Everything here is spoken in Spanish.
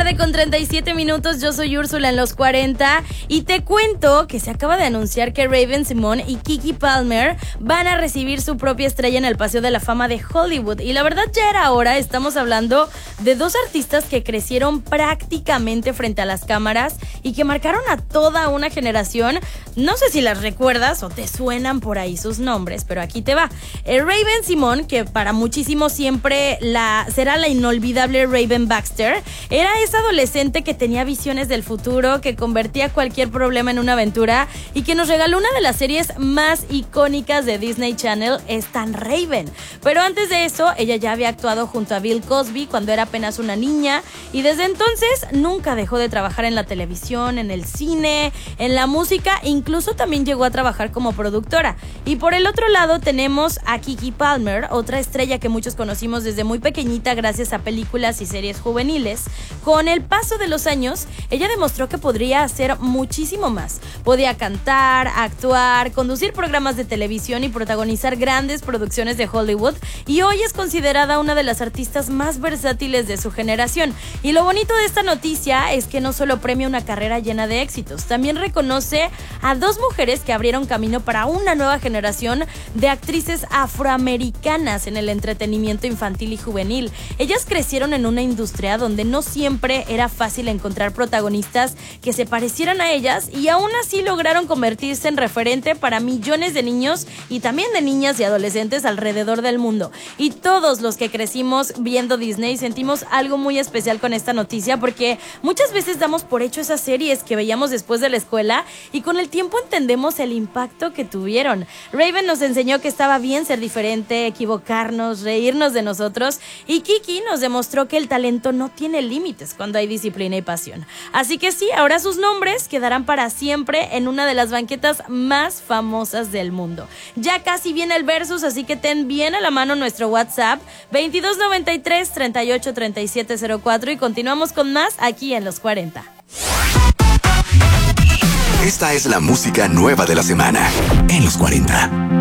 tarde con 37 minutos, yo soy Úrsula en los 40 y te cuento que se acaba de anunciar que Raven-Symoné y Keke Palmer van a recibir su propia estrella en el Paseo de la Fama de Hollywood. Y la verdad ya era hora, estamos hablando de dos artistas que crecieron prácticamente frente a las cámaras y que marcaron a toda una generación. No sé si las recuerdas o te suenan por ahí sus nombres, pero aquí te va. Raven-Symoné, que para muchísimos siempre será la inolvidable Raven Baxter, era esa adolescente que tenía visiones del futuro, que convertía cualquier problema en una aventura y que nos regaló una de las series más icónicas de Disney Channel, Stan Raven. Pero antes de eso, ella ya había actuado junto a Bill Cosby cuando era apenas una niña y desde entonces nunca dejó de trabajar en la televisión, en el cine, en la música, incluso también llegó a trabajar como productora. Y por el otro lado tenemos a Keke Palmer, otra estrella que muchos conocimos desde muy pequeñita gracias a películas y series juveniles. Con el paso de los años, ella demostró que podría hacer muchísimo más. Podía cantar, actuar, conducir programas de televisión y protagonizar grandes producciones de Hollywood, y hoy es considerada una de las artistas más versátiles de su generación. Y lo bonito de esta noticia es que no solo premia una carrera llena de éxitos, también reconoce a dos mujeres que abrieron camino para una nueva generación de actrices afroamericanas en el entretenimiento infantil y juvenil. Ellas crecieron en una industria donde no siempre era fácil encontrar protagonistas que se parecieran a ellas, y aún así lograron convertirse en referente para millones de niños y también de niñas y adolescentes alrededor del mundo. Y todos los que crecimos viendo Disney sentimos algo muy especial con esta noticia, porque muchas veces damos por hecho esas series que veíamos después de la escuela y con el tiempo entendemos el impacto que tuvieron. Raven nos enseñó que estaba bien ser diferente, equivocarnos, reírnos de nosotros, y Keke nos demostró que el talento no tiene límites cuando hay disciplina y pasión. Así que sí, ahora sus nombres quedarán para siempre en una de las banquetas más famosas del mundo. Ya casi viene el versus, así que ten bien a la mano nuestro WhatsApp 2293 38 37 04 y continuamos con más aquí en Los 40. Esta es la música nueva de la semana en Los 40.